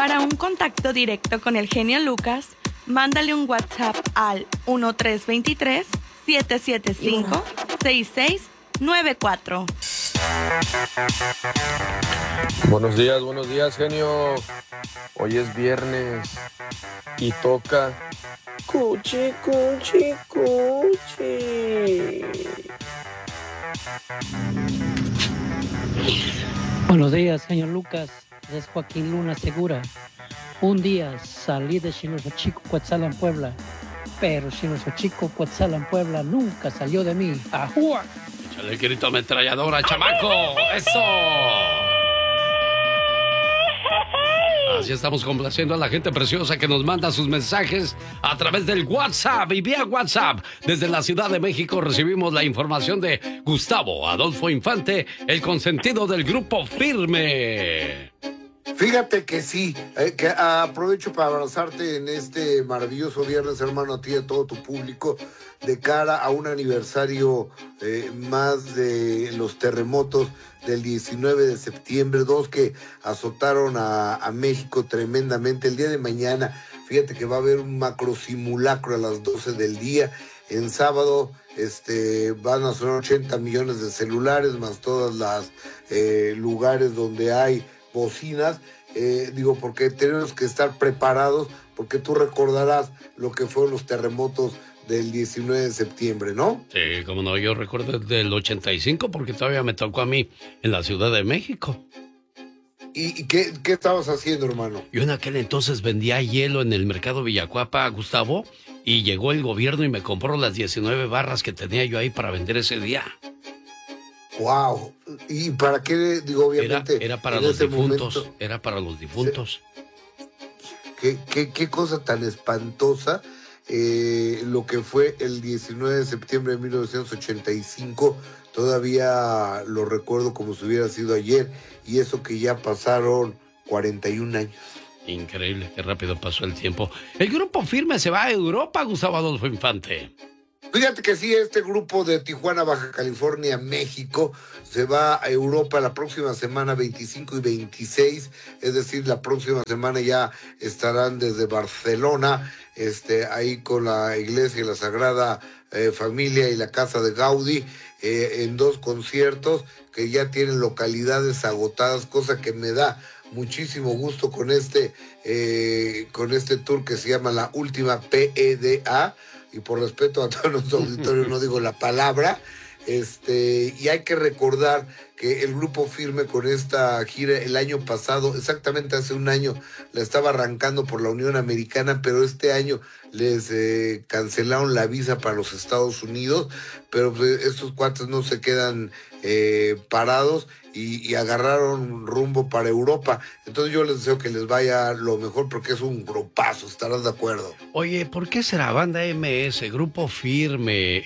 Para un contacto directo con el genio Lucas, mándale un WhatsApp al 1323-775-6694. Buenos días, genio. Hoy es viernes y toca cuchi, cuchi, cuchi. Buenos días, señor Lucas. Es Joaquín Luna Segura. Un día salí de Chinozochico, Cuetzalan, Puebla, pero Chinozochico, Cuetzalan, Puebla nunca salió de mí. ¡Ajúa! Échale el grito ametralladora, chamaco. ¡Eso! Así estamos complaciendo a la gente preciosa que nos manda sus mensajes a través del WhatsApp y vía WhatsApp. Desde la Ciudad de México recibimos la información de Gustavo Adolfo Infante, el consentido del Grupo Firme. Fíjate que sí, que aprovecho para abrazarte en este maravilloso viernes, hermano, a ti y a todo tu público, de cara a un aniversario más de los terremotos del 19 de septiembre, dos que azotaron a México tremendamente. El día de mañana, fíjate que va a haber un macro simulacro a las 12 del día. En sábado van a sonar 80 millones de celulares, más todas las lugares donde hay bocinas, porque tenemos que estar preparados, porque tú recordarás lo que fueron los terremotos del 19 de septiembre, ¿no? Sí, como no, yo recuerdo del 85 porque todavía me tocó a mí en la Ciudad de México. ¿Y qué estabas haciendo, hermano? Yo en aquel entonces vendía hielo en el mercado Villacuapa, Gustavo, y llegó el gobierno y me compró las 19 barras que tenía yo ahí para vender ese día. ¡Wow! ¿Y para qué? Digo, obviamente... Era para los difuntos, momento, era para los difuntos. ¿Qué cosa tan espantosa lo que fue el 19 de septiembre de 1985? Todavía lo recuerdo como si hubiera sido ayer, y eso que ya pasaron 41 años. Increíble, qué rápido pasó el tiempo. El Grupo Firme se va a Europa, Gustavo Adolfo Infante. Fíjate que sí, este grupo de Tijuana, Baja California, México, se va a Europa la próxima semana 25 y 26, es decir, la próxima semana ya estarán desde Barcelona, ahí con la iglesia y la Sagrada Familia y la Casa de Gaudí, en 2 conciertos que ya tienen localidades agotadas, cosa que me da muchísimo gusto con este tour que se llama La Última PEDA, y por respeto a todos los auditorios no digo la palabra, y hay que recordar que el Grupo Firme con esta gira el año pasado, exactamente hace un año, la estaba arrancando por la Unión Americana, pero este año les cancelaron la visa para los Estados Unidos, pero pues, estos cuates no se quedan parados y agarraron rumbo para Europa. Entonces yo les deseo que les vaya lo mejor porque es un grupazo, ¿estarás de acuerdo? Oye, ¿por qué será Banda MS, Grupo Firme,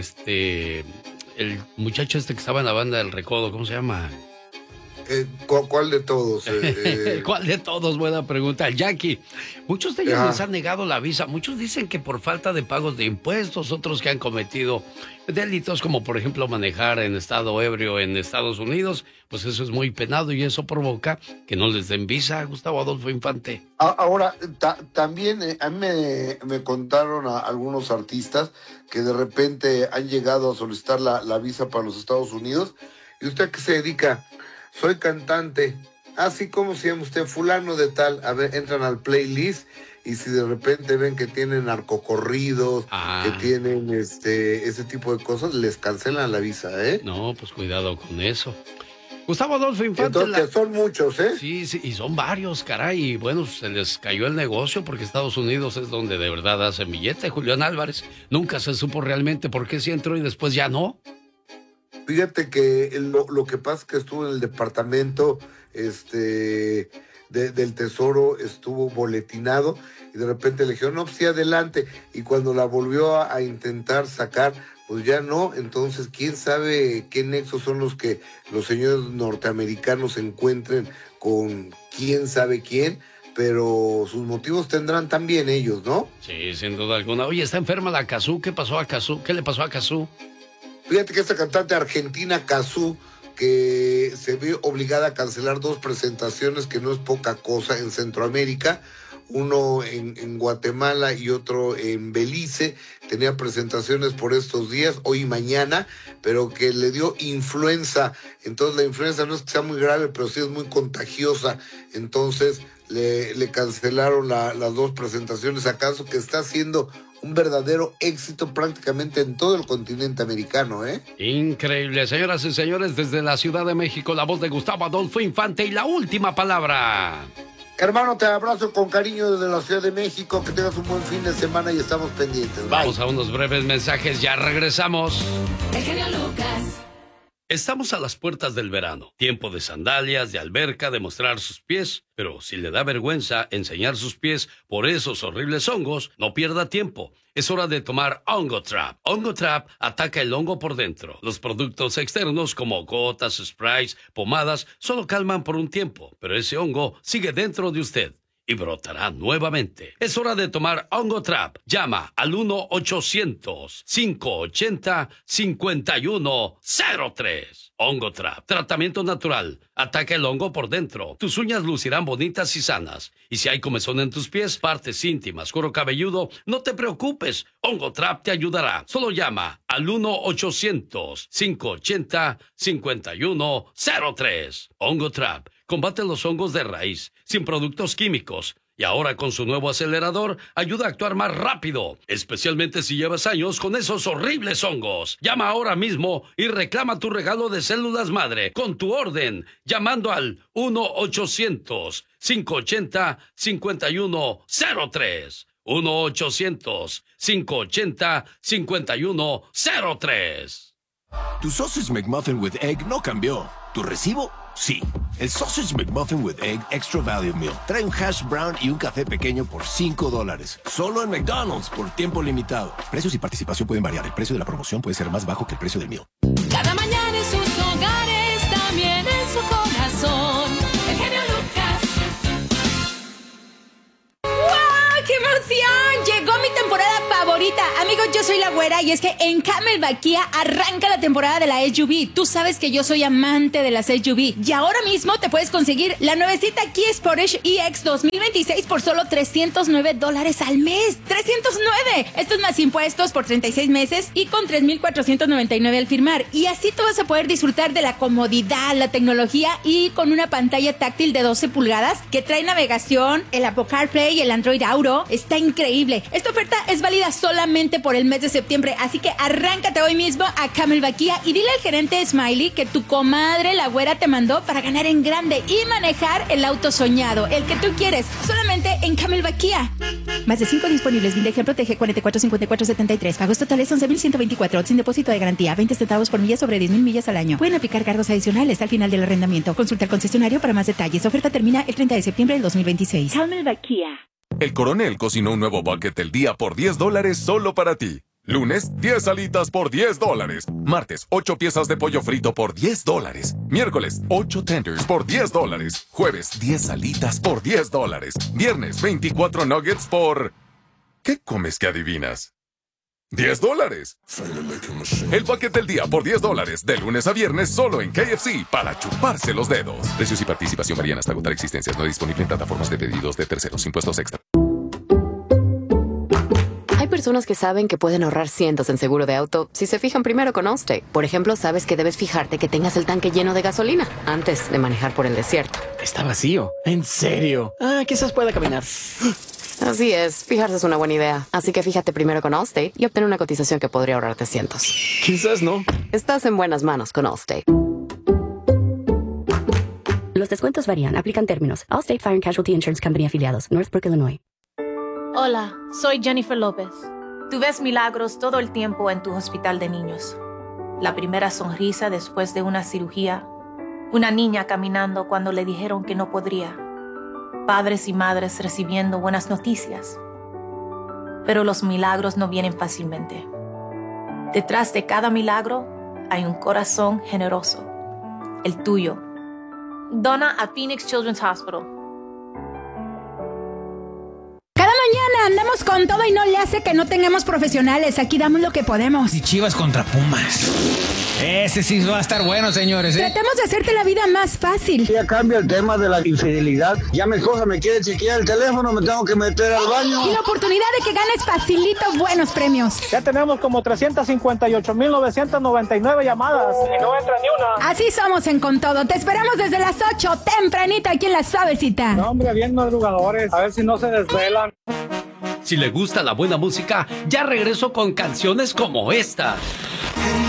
el muchacho que estaba en la banda del Recodo, ¿cómo se llama? ¿Cuál de todos? ¿Cuál de todos? Buena pregunta. El Jackie. Muchos de ellos les han negado la visa. Muchos dicen que por falta de pagos de impuestos, otros que han cometido delitos como por ejemplo manejar en estado ebrio en Estados Unidos, pues eso es muy penado y eso provoca que no les den visa, Gustavo Adolfo Infante. Ahora, también a mí me contaron a algunos artistas que de repente han llegado a solicitar la visa para los Estados Unidos. ¿Y usted a qué se dedica? Soy cantante. Así como se llama usted, fulano de tal. A ver, entran al playlist y si de repente ven que tienen narcocorridos, que tienen ese tipo de cosas, les cancelan la visa, ¿eh? No, pues cuidado con eso. Gustavo Adolfo Infante. Entonces, son muchos, ¿eh? Sí, y son varios, caray. Y bueno, se les cayó el negocio porque Estados Unidos es donde de verdad hacen billete. Julián Álvarez nunca se supo realmente por qué sí entró y después ya no. Fíjate que lo que pasa es que estuvo en el departamento del Tesoro, estuvo boletinado y de repente le dijeron, no, pues sí, adelante. Y cuando la volvió a intentar sacar, pues ya no. Entonces, quién sabe qué nexos son los que los señores norteamericanos encuentren con quién sabe quién, pero sus motivos tendrán también ellos, ¿no? Sí, sin duda alguna. Oye, está enferma la Cazzu. ¿Qué pasó a Cazzu? ¿Qué le pasó a Cazzu? Fíjate que esta cantante argentina, Cazzu, que se ve obligada a cancelar 2 presentaciones, que no es poca cosa, en Centroamérica. Uno en Guatemala y otro en Belice. Tenía presentaciones por estos días, hoy y mañana, pero que le dio influenza. Entonces la influenza no es que sea muy grave, pero sí es muy contagiosa. Entonces le cancelaron las 2 presentaciones. ¿Acaso que está haciendo un verdadero éxito prácticamente en todo el continente americano, eh? Increíble. Señoras y señores, desde la Ciudad de México, la voz de Gustavo Adolfo Infante y la última palabra. Hermano, te abrazo con cariño desde la Ciudad de México. Que tengas un buen fin de semana y estamos pendientes. Bye. Vamos a unos breves mensajes, ya regresamos. El genio Lucas. Estamos a las puertas del verano, tiempo de sandalias, de alberca, de mostrar sus pies, pero si le da vergüenza enseñar sus pies por esos horribles hongos, no pierda tiempo. Es hora de tomar Ongotrap. Ongotrap ataca el hongo por dentro. Los productos externos como gotas, sprays, pomadas, solo calman por un tiempo, pero ese hongo sigue dentro de usted y brotará nuevamente. Es hora de tomar Ongotrap. Llama al 1-800-580-5103. Ongotrap, tratamiento natural. Ataca el hongo por dentro. Tus uñas lucirán bonitas y sanas. Y si hay comezón en tus pies, partes íntimas, cuero cabelludo, no te preocupes. Ongotrap te ayudará. Solo llama al 1-800-580-5103. Ongotrap combate los hongos de raíz, sin productos químicos. Y ahora con su nuevo acelerador, ayuda a actuar más rápido, especialmente si llevas años con esos horribles hongos. Llama ahora mismo y reclama tu regalo de células madre con tu orden, llamando al 1-800-580-5103. 1-800-580-5103. Tu Sausage McMuffin with Egg no cambió. ¿Tu recibo? Sí. El Sausage McMuffin with Egg Extra Value Meal trae un hash brown y un café pequeño por $5. Solo en McDonald's por tiempo limitado. Precios y participación pueden variar. El precio de la promoción puede ser más bajo que el precio del meal. Cada mañana en sus hogares, también en su corazón. El genio Lucas. ¡Wow! ¡Qué emoción! Llegó mi temporada favorita. Amigos, yo soy la güera y es que en Camelback Kia arranca la temporada de la SUV. Tú sabes que yo soy amante de las SUV. Y ahora mismo te puedes conseguir la nuevecita Kia Sportage EX 2026 por solo $309 al mes. ¡309! Esto es más impuestos por 36 meses y con $3,499 al firmar. Y así tú vas a poder disfrutar de la comodidad, la tecnología y con una pantalla táctil de 12 pulgadas que trae navegación, el Apple CarPlay y el Android Auto. Está increíble. Esta oferta es válida solamente por el mes de septiembre, así que arráncate hoy mismo a Camelback Kia y dile al gerente Smiley que tu comadre la güera te mandó para ganar en grande y manejar el auto soñado, el que tú quieres, solamente en Camelback Kia. Más de 5 disponibles. Vindeje protege 445473. Pagos totales 11,124. Sin depósito de garantía. 20 centavos por milla sobre 10,000 millas al año. Pueden aplicar cargos adicionales al final del arrendamiento. Consulta al concesionario para más detalles. Oferta termina el 30 de septiembre del 2026. Camelback Kia. El Coronel cocinó un nuevo bucket del día por $10 solo para ti. Lunes, 10 alitas por $10. Martes, 8 piezas de pollo frito por $10. Miércoles, 8 tenders por $10. Jueves, 10 alitas por $10. Viernes, 24 nuggets por... ¿Qué comes que adivinas? $10. El bucket del día por $10. De lunes a viernes solo en KFC para chuparse los dedos. Precios y participación varían hasta agotar existencias. No disponible en plataformas de pedidos de terceros. Impuestos extra. Hay personas que saben que pueden ahorrar cientos en seguro de auto si se fijan primero con Allstate. Por ejemplo, sabes que debes fijarte que tengas el tanque lleno de gasolina antes de manejar por el desierto. Está vacío. ¿En serio? Quizás pueda caminar. Así es, fijarse es una buena idea. Así que fíjate primero con Allstate y obtén una cotización que podría ahorrarte cientos. Quizás no. Estás en buenas manos con Allstate. Los descuentos varían. Aplican términos. Allstate Fire and Casualty Insurance Company afiliados. Northbrook, Illinois. Hola, soy Jennifer López. Tú ves milagros todo el tiempo en tu hospital de niños. La primera sonrisa después de una cirugía. Una niña caminando cuando le dijeron que no podría. Padres y madres recibiendo buenas noticias. Pero los milagros no vienen fácilmente. Detrás de cada milagro hay un corazón generoso. El tuyo. Dona a Phoenix Children's Hospital. Cada mañana andamos con todo y no le hace que no tengamos profesionales. Aquí damos lo que podemos. Y Chivas contra Pumas. Ese sí va a estar bueno, señores, ¿eh? Tratemos de hacerte la vida más fácil. Ya cambia el tema de la infidelidad. Ya mi esposa me quiere chequear el teléfono, me tengo que meter al baño. Y la oportunidad de que ganes facilito buenos premios. Ya tenemos como 358,999 llamadas y no entra ni una. Así somos en Con Todo. Te esperamos desde las 8, tempranito aquí en La Suavecita. No, hombre, bien madrugadores. A ver si no se desvelan. Si le gusta la buena música, ya regreso con canciones como esta.